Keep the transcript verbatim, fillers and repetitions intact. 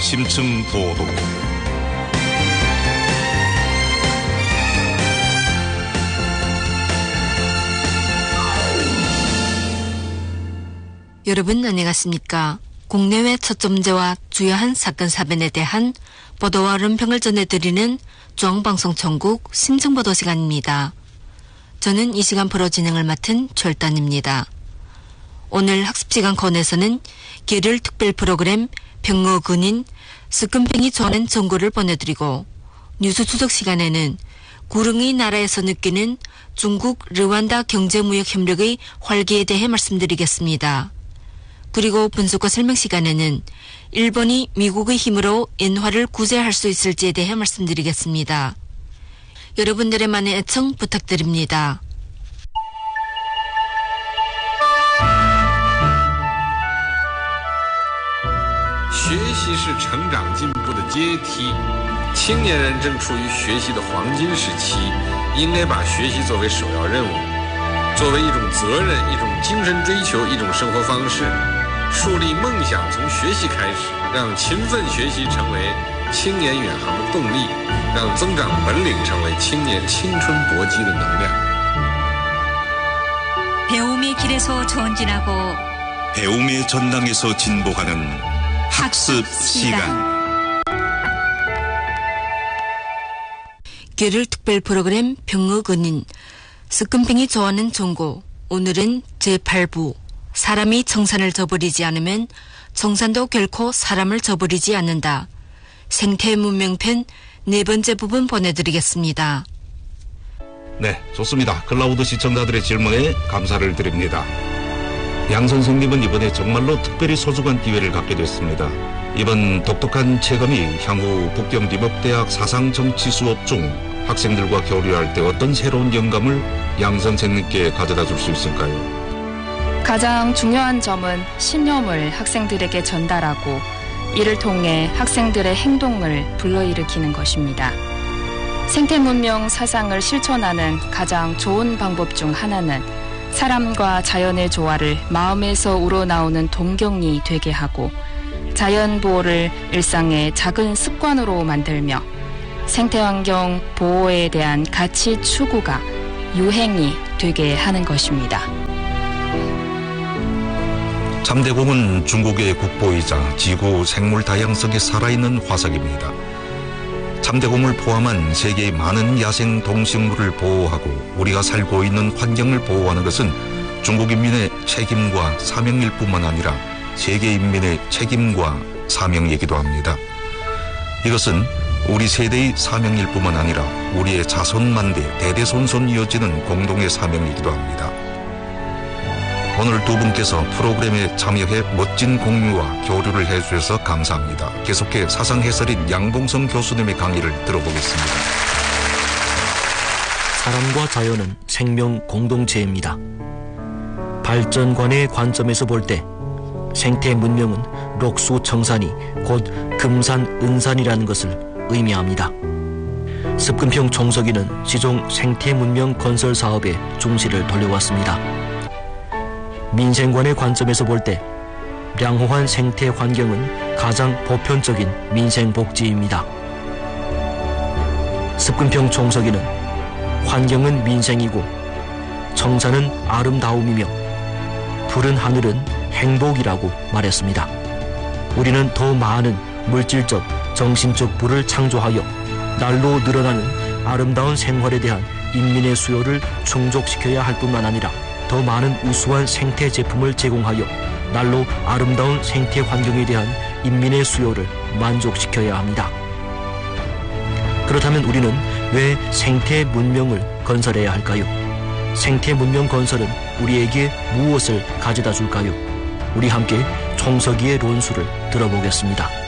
심층 보도. 여러분 안녕하십니까? 국내외 초점제와 주요한 사건 사변에 대한 보도와論평을 전해드리는 중앙방송 전국 심층보도 시간입니다. 저는 이 시간 프로 진행을 맡은 최일단입니다. 오늘 학습시간 건에서는 계절 특별 프로그램 병어근인 스금팽이 좋아하는 정보를 보내드리고 뉴스 추적 시간에는 구릉이 나라에서 느끼는 중국 르완다 경제무역 협력의 활기에 대해 말씀드리겠습니다. 그리고 분석과 설명 시간에는 일본이 미국의 힘으로 엔화를 구제할 수 있을지에 대해 말씀드리겠습니다. 여러분들의 많은 애청 부탁드립니다. 学习是成长进步的阶梯，青年人正处于学习的黄金时期，应该把学习作为首要任务，作为一种责任、一种精神追求、一种生活方式，树立梦想从学习开始，让勤奋学习成为青年远航的动力，让增长本领成为青年青春搏击的能量。 배움의 길에서 전진하고 배움의 전당에서 진보하는 학습 시간. 계절 특별 프로그램 병어근인 스금팽이 좋아하는 정보. 오늘은 제팔 부 사람이 청산을 저버리지 않으면 청산도 결코 사람을 저버리지 않는다. 생태 문명편 네 번째 부분 보내드리겠습니다. 네, 좋습니다. 클라우드 시청자들의 질문에 감사를 드립니다. 양 선생님은 이번에 정말로 특별히 소중한 기회를 갖게 됐습니다. 이번 독특한 체험이 향후 북경리법대학 사상정치 수업 중 학생들과 교류할 때 어떤 새로운 영감을 양 선생님께 가져다 줄 수 있을까요? 가장 중요한 점은 신념을 학생들에게 전달하고 이를 통해 학생들의 행동을 불러일으키는 것입니다. 생태문명 사상을 실천하는 가장 좋은 방법 중 하나는 사람과 자연의 조화를 마음에서 우러나오는 동경이 되게 하고 자연보호를 일상의 작은 습관으로 만들며 생태환경 보호에 대한 가치 추구가 유행이 되게 하는 것입니다. 잠대공은 중국의 국보이자 지구 생물 다양성이 살아있는 화석입니다. 잠대공을 포함한 세계의 많은 야생 동식물을 보호하고 우리가 살고 있는 환경을 보호하는 것은 중국 인민의 책임과 사명일 뿐만 아니라 세계 인민의 책임과 사명이기도 합니다. 이것은 우리 세대의 사명일 뿐만 아니라 우리의 자손만대 대대손손 이어지는 공동의 사명이기도 합니다. 오늘 두 분께서 프로그램에 참여해 멋진 공유와 교류를 해주셔서 감사합니다. 계속해 사상 해설인 양봉성 교수님의 강의를 들어보겠습니다. 사람과 자연은 생명 공동체입니다. 발전관의 관점에서 볼 때 생태 문명은 록수 청산이 곧 금산 은산이라는 것을 의미합니다. 습금평 총석이는 지종 생태 문명 건설 사업에 중시를 돌려왔습니다. 민생관의 관점에서 볼 때良好한 생태 환경은 가장 보편적인 민생복지입니다. 습금평 총석이는 환경은 민생이고 청산은 아름다움이며 푸른 하늘은 행복이라고 말했습니다. 우리는 더 많은 물질적, 정신적 부를 창조하여 날로 늘어나는 아름다운 생활에 대한 인민의 수요를 충족시켜야 할 뿐만 아니라 더 많은 우수한 생태 제품을 제공하여 날로 아름다운 생태 환경에 대한 인민의 수요를 만족시켜야 합니다. 그렇다면 우리는 왜 생태 문명을 건설해야 할까요? 생태 문명 건설은 우리에게 무엇을 가져다 줄까요? 우리 함께 총석이의論수를 들어보겠습니다.